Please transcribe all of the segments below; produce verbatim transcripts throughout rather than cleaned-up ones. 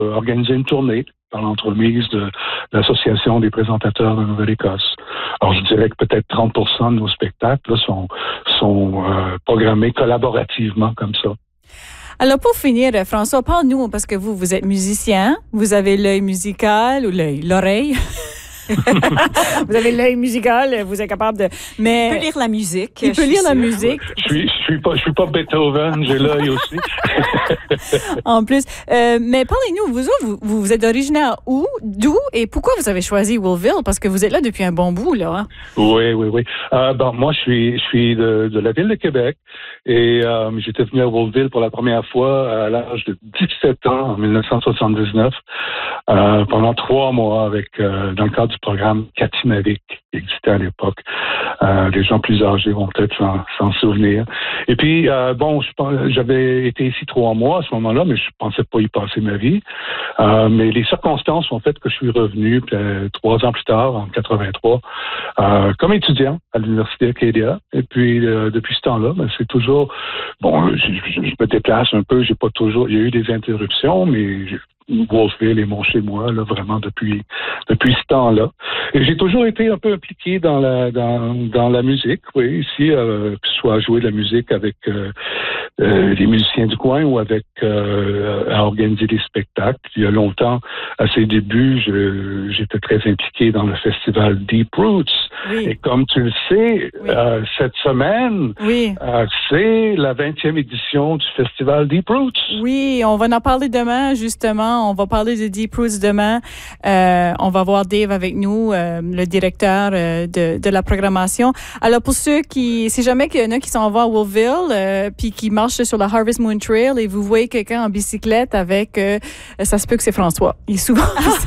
euh, organiser une tournée par l'entremise de l'Association des présentateurs de Nouvelle-Écosse. Alors, je dirais que peut-être trente pour cent de nos spectacles là, sont, sont euh, programmés collaborativement comme ça. Alors, pour finir, François, parle-nous, parce que vous, vous êtes musicien, vous avez l'œil musical, ou l'œil, l'oreille. Vous avez l'œil musical, vous êtes capable de... Mais il peut lire la musique. Il peut lire la musique. Je suis, je suis pas, je suis pas Beethoven, j'ai l'œil aussi. En plus, euh, mais parlez-nous, vous, vous, vous êtes originaire où, d'où et pourquoi vous avez choisi Wolfville? Parce que vous êtes là depuis un bon bout, là. Hein? Oui, oui, oui. Euh, bon, moi, je suis, je suis de, de la ville de Québec et euh, j'étais venu à Wolfville pour la première fois à l'âge de dix-sept ans, en dix-neuf cent soixante-dix-neuf, euh, pendant trois mois avec, euh, dans le cadre du programme Katimavik qui existait à l'époque. Euh, les gens plus âgés vont peut-être s'en, s'en souvenir. Et puis, euh, bon, je, j'avais été ici trois mois à ce moment-là, mais je pensais pas y passer ma vie. Euh, mais les circonstances ont fait que je suis revenu euh, trois ans plus tard, en quatre-vingt-trois, euh, comme étudiant à l'Université Acadia. Et puis, euh, depuis ce temps-là, ben, c'est toujours... Bon, je, je, je me déplace un peu, j'ai pas toujours... Il y a eu des interruptions, mais... J'ai, Wolfville est mon chez-moi, là, vraiment, depuis, depuis ce temps-là. Et j'ai toujours été un peu impliqué dans la, dans, dans la musique, oui, ici, euh, que ce soit à jouer de la musique avec euh, euh, les musiciens du coin ou avec, euh, à organiser des spectacles. Il y a longtemps, à ses débuts, je, j'étais très impliqué dans le festival Deep Roots. Oui. Et comme tu le sais, oui. euh, cette semaine, oui. euh, c'est la vingtième édition du festival Deep Roots. Oui, on va en parler demain, justement. On va parler de Deep Roots demain. Euh, on va voir Dave avec nous, euh, le directeur euh, de, de la programmation. Alors, pour ceux qui, si jamais qu'il y en a qui s'en vont à Wolfville, euh, puis qui marchent sur la Harvest Moon Trail et vous voyez quelqu'un en bicyclette avec, euh, ça se peut que c'est François. Il est souvent,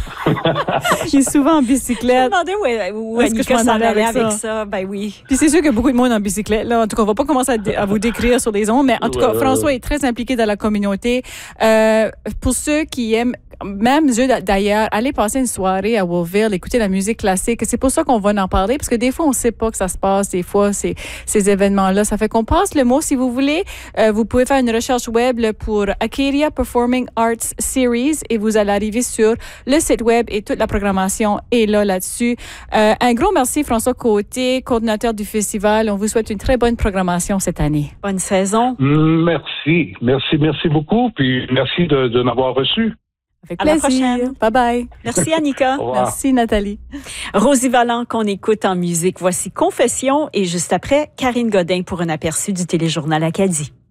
il est souvent en bicyclette. Je me demandais où, où Annika s'en allait avec, avec ça. ça. Ben oui. Puis c'est sûr qu'il y a beaucoup de monde en bicyclette. Là. En tout cas, on va pas commencer à, dé- à vous décrire sur les ondes, mais en tout cas, François est très impliqué dans la communauté. Euh, pour ceux qui aiment même eux d'ailleurs, aller passer une soirée à Wolfville, écouter la musique classique, c'est pour ça qu'on va en parler, parce que des fois, on ne sait pas que ça se passe, des fois, ces, ces événements-là. Ça fait qu'on passe le mot. Si vous voulez, euh, vous pouvez faire une recherche web pour Acadia Performing Arts Series et vous allez arriver sur le site web et toute la programmation est là, là-dessus. Euh, un gros merci, François Côté, coordinateur du festival. On vous souhaite une très bonne programmation cette année. Bonne saison. Merci. Merci, merci beaucoup. Puis merci de, de m'avoir reçu. Avec plaisir. À la prochaine. Bye-bye. Merci, Annika. Merci, Nathalie. Rosie Vallant, qu'on écoute en musique. Voici Confession et juste après, Karine Godin pour un aperçu du téléjournal Acadie.